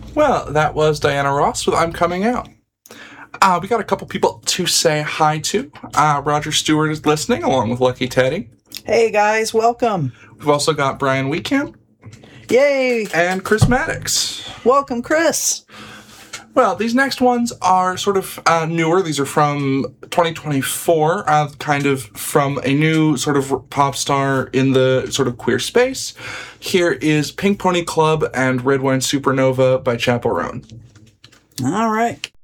Well, that was Diana Ross with I'm Coming Out. We got a couple people to say hi to. Roger Stewart is listening, along with Lucky Teddy. Hey, guys, welcome. We've also got Brian Weekamp. Yay! And Chris Maddox. Welcome, Chris. Well, these next ones are sort of newer. These are from 2024, kind of from a new sort of pop star in the sort of queer space. Here is Pink Pony Club and Red Wine Supernova by Chappell Roan. All right.